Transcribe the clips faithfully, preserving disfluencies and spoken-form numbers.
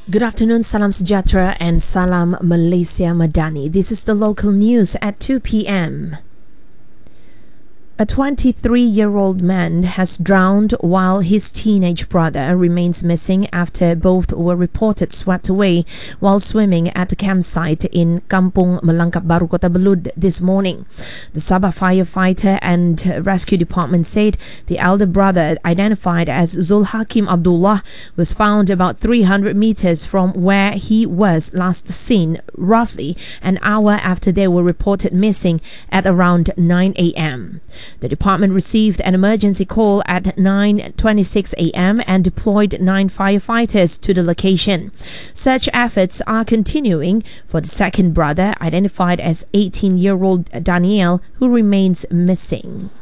Good afternoon, Salam Sejahtera and Salam Malaysia Madani. This is the local news at two p.m. A twenty-three-year-old man has drowned while his teenage brother remains missing after both were reported swept away while swimming at a campsite in Kampung Melangkap Baru, Kota Belud this morning. The Sabah firefighter and rescue department said the elder brother, identified as Zulhakim Abdullah, was found about three hundred meters from where he was last seen, roughly an hour after they were reported missing at around nine a.m. The department received an emergency call at nine twenty-six a.m. and deployed nine firefighters to the location. Search efforts are continuing for the second brother, identified as eighteen-year-old Daniel, who remains missing.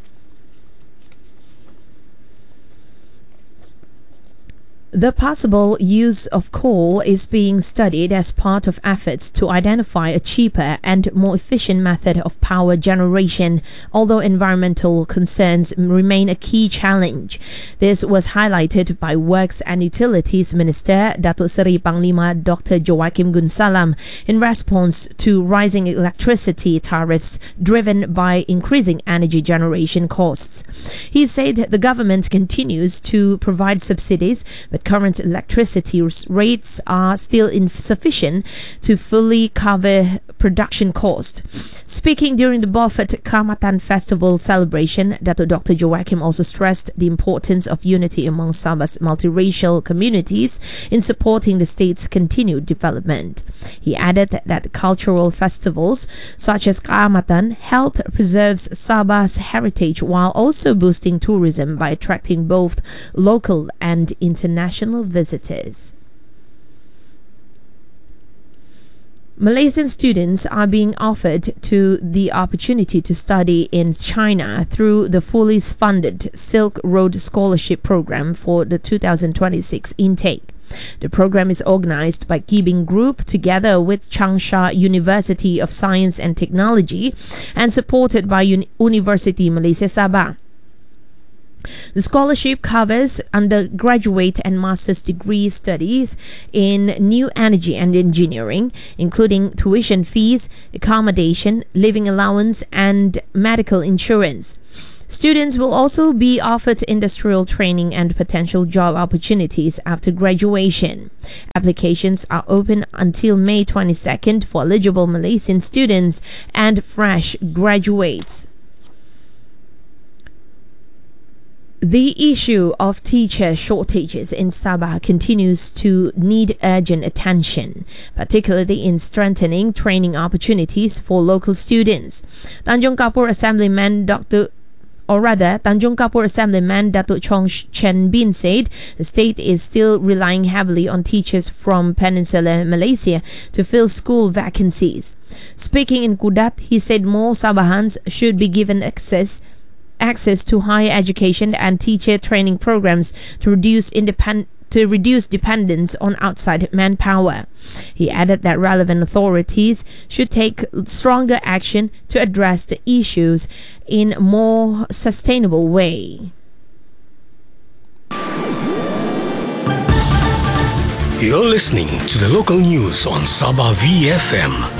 The possible use of coal is being studied as part of efforts to identify a cheaper and more efficient method of power generation, although environmental concerns remain a key challenge. This was highlighted by Works and Utilities Minister Datuk Seri Panglima Doctor Joachim Gunsalam in response to rising electricity tariffs driven by increasing energy generation costs. He said the government continues to provide subsidies, but current electricity rates are still insufficient to fully cover production cost. Speaking during the Beaufort Kaamatan Festival celebration, Datuk Doctor Joachim also stressed the importance of unity among Sabah's multiracial communities in supporting the state's continued development. He added that, that cultural festivals such as Kaamatan help preserve Sabah's heritage while also boosting tourism by attracting both local and international visitors. Malaysian students are being offered to the opportunity to study in China through the fully funded Silk Road Scholarship Program for the two thousand twenty-six intake. The program is organized by Kibing Group together with Changsha University of Science and Technology and supported by Uni- University Malaysia Sabah. The scholarship covers undergraduate and master's degree studies in new energy and engineering, including tuition fees, accommodation, living allowance, and medical insurance. Students will also be offered industrial training and potential job opportunities after graduation. Applications are open until May twenty-second for eligible Malaysian students and fresh graduates. The issue of teacher shortages in Sabah continues to need urgent attention, particularly in strengthening training opportunities for local students. Tanjung Kapur Assemblyman Doctor Or rather, Tanjung Kapur Assemblyman Datuk Chong Chen Bin said the state is still relying heavily on teachers from Peninsular Malaysia to fill school vacancies. Speaking in Kudat, he said more Sabahans should be given access access to higher education and teacher training programs to reduce independ- to reduce dependence on outside manpower. He added that relevant authorities should take stronger action to address the issues in a more sustainable way. You're listening to the local news on Sabah V F M.